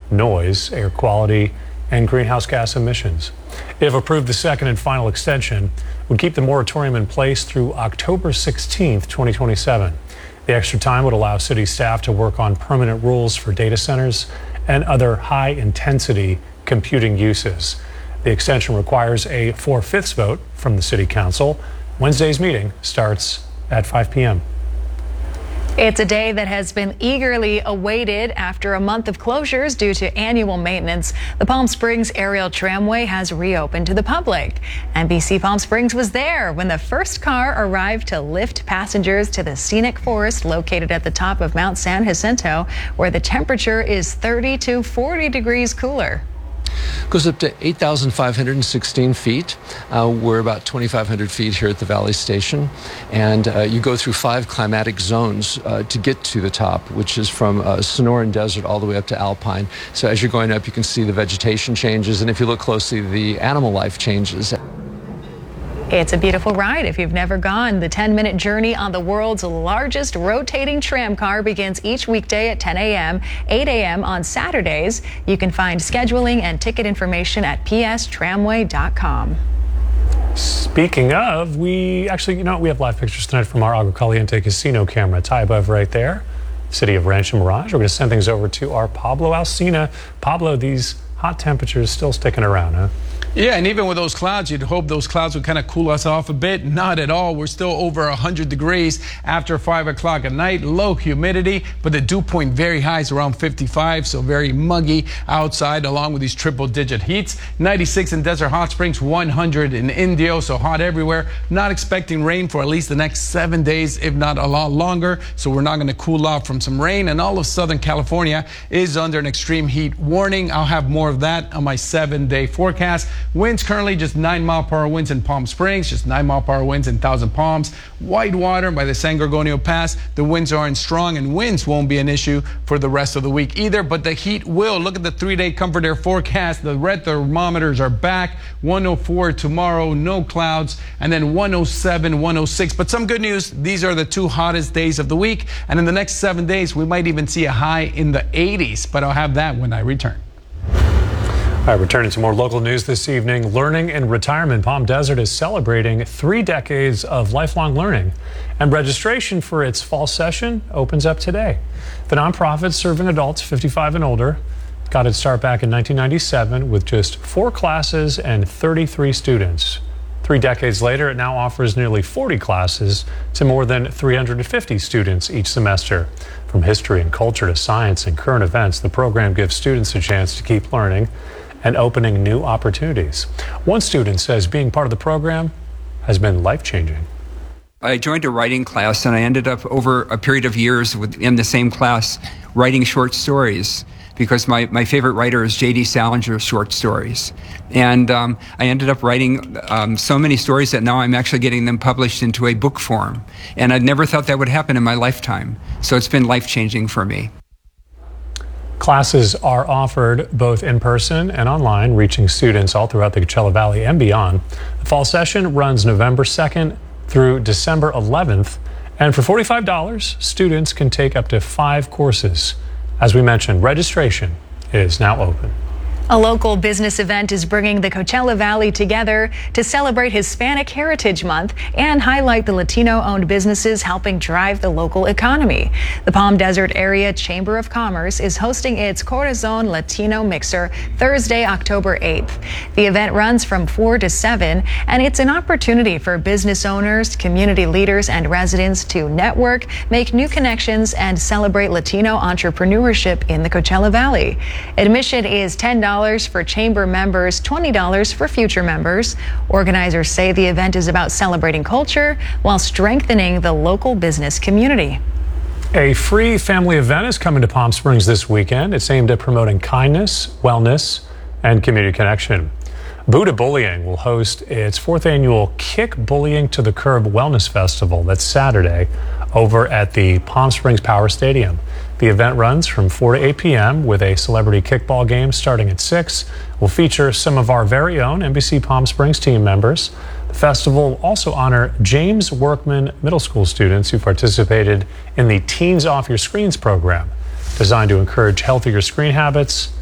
noise, air quality, and greenhouse gas emissions. If approved, the second and final extension would keep the moratorium in place through October 16th, 2027. The extra time would allow city staff to work on permanent rules for data centers and other high-intensity computing uses. The extension requires a 4/5 vote from the City Council. Wednesday's meeting starts at 5 p.m. It's a day that has been eagerly awaited after a month of closures due to annual maintenance. The Palm Springs Aerial Tramway has reopened to the public. NBC Palm Springs was there when the first car arrived to lift passengers to the scenic forest located at the top of Mount San Jacinto, where the temperature is 30 to 40 degrees cooler. Goes up to 8,516 feet. We're about 2,500 feet here at the Valley Station. And you go through 5 climatic zones to get to the top, which is from Sonoran Desert all the way up to Alpine. So as you're going up, you can see the vegetation changes. And if you look closely, the animal life changes. It's a beautiful ride if you've never gone. The 10-minute journey on the world's largest rotating tram car begins each weekday at 10 a.m., 8 a.m. on Saturdays. You can find scheduling and ticket information at pstramway.com. Speaking of, we have live pictures tonight from our Agua Caliente casino camera. It's high above right there, city of Rancho Mirage. We're going to send things over to our Pablo Alsina. Pablo, these hot temperatures still sticking around, huh? Yeah, and even with those clouds, you'd hope those clouds would kind of cool us off a bit. Not at all. We're still over 100 degrees after 5 o'clock at night. Low humidity, but the dew point very high is around 55, so very muggy outside along with these triple-digit heats. 96 in Desert Hot Springs, 100 in Indio, so hot everywhere. Not expecting rain for at least the next 7 days, if not a lot longer, so we're not going to cool off from some rain. And all of Southern California is under an extreme heat warning. I'll have more of that on my 7-day forecast. Winds currently just 9-mile-per-hour winds in Palm Springs, just 9-mile-per-hour winds in Thousand Palms. Whitewater by the San Gorgonio Pass, the winds aren't strong, and winds won't be an issue for the rest of the week either, but the heat will. Look at the 3-day Comfort Air forecast. The red thermometers are back. 104 tomorrow, no clouds, and then 107, 106. But some good news, these are the 2 hottest days of the week, and in the next 7 days, we might even see a high in the 80s, but I'll have that when I return. All right, returning to more local news this evening. Learning in Retirement Palm Desert is celebrating 3 decades of lifelong learning, and registration for its fall session opens up today. The nonprofit serving adults 55 and older got its start back in 1997 with just 4 classes and 33 students. 3 decades later, it now offers nearly 40 classes to more than 350 students each semester. From history and culture to science and current events, the program gives students a chance to keep learning and opening new opportunities. One student says being part of the program has been life-changing. I joined a writing class, and I ended up over a period of years in the same class writing short stories, because my favorite writer is J.D. Salinger's short stories. And I ended up writing so many stories that now I'm actually getting them published into a book form. And I'd never thought that would happen in my lifetime. So it's been life-changing for me. Classes are offered both in person and online, reaching students all throughout the Coachella Valley and beyond. The fall session runs November 2nd through December 11th, and for $45, students can take up to 5 courses. As we mentioned, registration is now open. A local business event is bringing the Coachella Valley together to celebrate Hispanic Heritage Month and highlight the Latino-owned businesses helping drive the local economy. The Palm Desert Area Chamber of Commerce is hosting its Corazon Latino Mixer Thursday, October 8th. The event runs from 4 to 7, and it's an opportunity for business owners, community leaders, and residents to network, make new connections, and celebrate Latino entrepreneurship in the Coachella Valley. Admission is $10 for chamber members, $20 for future members. Organizers say the event is about celebrating culture while strengthening the local business community. A free family event is coming to Palm Springs this weekend. It's aimed at promoting kindness, wellness, and community connection. Buddha Bullying will host its 4th annual Kick Bullying to the Curb Wellness Festival. That's Saturday over at the Palm Springs Power Stadium. The event runs from 4 to 8 p.m. with a celebrity kickball game starting at 6. Will feature some of our very own NBC Palm Springs team members. The festival will also honor James Workman Middle School students who participated in the Teens Off Your Screens program, designed to encourage healthier screen habits